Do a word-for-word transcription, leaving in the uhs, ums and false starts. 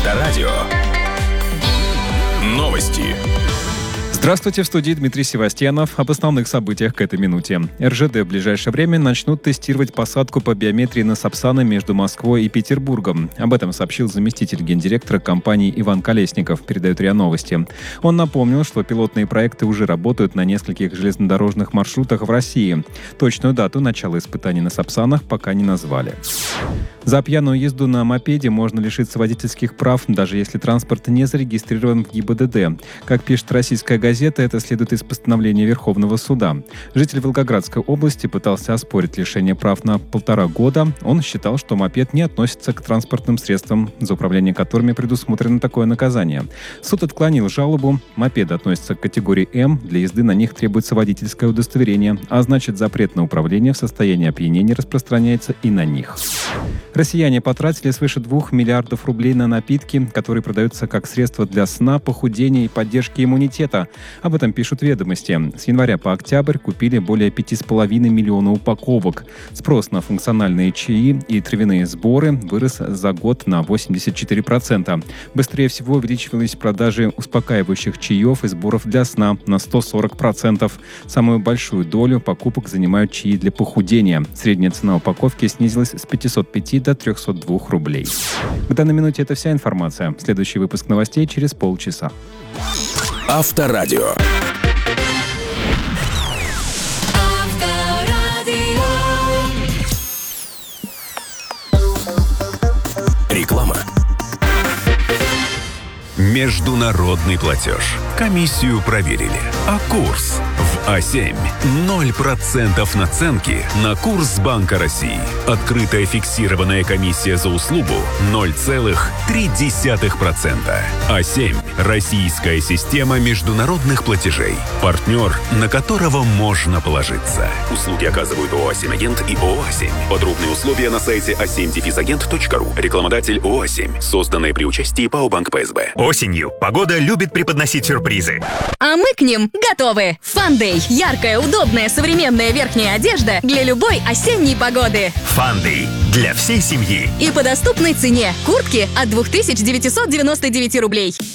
Авторадио. Новости. Здравствуйте, в студии Дмитрий Севастьянов. Об основных событиях к этой минуте. эр жэ дэ в ближайшее время начнут тестировать посадку по биометрии на Сапсаны между Москвой и Петербургом. Об этом сообщил заместитель гендиректора компании Иван Колесников, передает РИА Новости. Он напомнил, что пилотные проекты уже работают на нескольких железнодорожных маршрутах в России. Точную дату начала испытаний на Сапсанах пока не назвали. За пьяную езду на мопеде можно лишиться водительских прав, даже если транспорт не зарегистрирован в гэ и бэ дэ дэ. Как пишет российская газета, это следует из постановления Верховного суда. Житель Волгоградской области пытался оспорить лишение прав на полтора года. Он считал, что мопед не относится к транспортным средствам, за управление которыми предусмотрено такое наказание. Суд отклонил жалобу. Мопеды относятся к категории М. Для езды на них требуется водительское удостоверение, а значит, запрет на управление в состоянии опьянения распространяется и на них. Россияне потратили свыше двух миллиардов рублей на напитки, которые продаются как средство для сна, похудения и поддержки иммунитета. Об этом пишут «Ведомости». С января по октябрь купили более пяти с половиной миллиона упаковок. Спрос на функциональные чаи и травяные сборы вырос за год на восемьдесят четыре процента. Быстрее всего увеличивались продажи успокаивающих чаев и сборов для сна на сто сорок процентов. Самую большую долю покупок занимают чаи для похудения. Средняя цена упаковки снизилась с пятисот пяти до трехсот двух рублей. К данной минуте это вся информация. Следующий выпуск новостей через полчаса. Авторадио. Реклама. Международный платеж. Комиссию проверили. А курс в А семь. ноль процентов наценки на курс Банка России. Открытая фиксированная комиссия за услугу ноль целых три десятых процента. А семь. Российская система международных платежей. Партнер, на которого можно положиться. Услуги оказывают ООО «А семь Агент» и ООО «А семь». Подробные условия на сайте а семь агент точка ру. Рекламодатель ООО «А семь». Созданное при участии ПАО «Банк Пэ Эс Бэ». Осенью погода любит преподносить сюрпризы. А мы к ним готовы. Фандэй. Яркая, удобная, современная верхняя одежда для любой осенней погоды. Фандэй. Для всей семьи. И по доступной цене. Куртки от две тысячи девятьсот девяносто девять рублей.